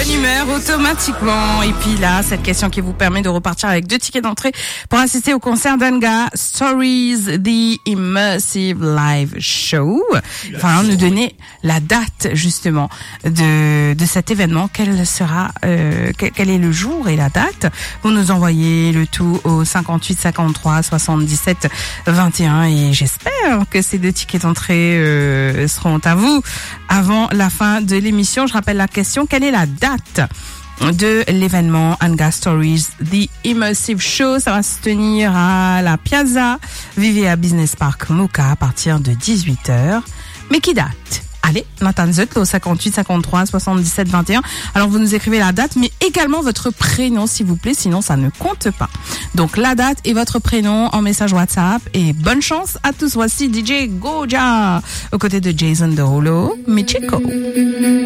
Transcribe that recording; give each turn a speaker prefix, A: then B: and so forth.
A: bonne humeur automatiquement. Et puis là, cette question qui vous permet de repartir avec 2 tickets d'entrée pour assister au concert d'Anga Stories, the Immersive Live Show. Enfin, nous donner la date justement de cet événement. Quel sera, quel est le jour et la date? Vous nous envoyez le tout au 58 53 77 21 et j'espère que ces 2 tickets d'entrée seront à vous avant la fin de l'émission. Je rappelle la question, quelle est la date de l'événement Anga Stories, the Immersive Show? Ça va se tenir à la Piazza Vivea Business Park Moka à partir de 18h. Mais qui date? Allez, Nathan Zut, au 58 53 77 21. Alors vous nous écrivez la date, mais également votre prénom, s'il vous plaît, sinon ça ne compte pas. Donc la date et votre prénom en message WhatsApp. Et bonne chance à tous. Voici DJ Goja aux côtés de Jason Derulo, Michiko.